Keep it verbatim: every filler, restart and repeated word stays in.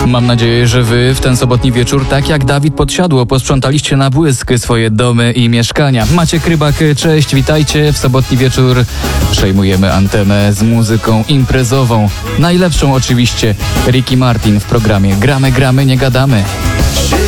Mam nadzieję, że wy w ten sobotni wieczór, tak jak Dawid Podsiadło, posprzątaliście na błysk swoje domy i mieszkania. Maciek Rybak, cześć, witajcie. W sobotni wieczór przejmujemy antenę z muzyką imprezową. Najlepszą oczywiście. Ricky Martin w programie Gramy, gramy, nie gadamy.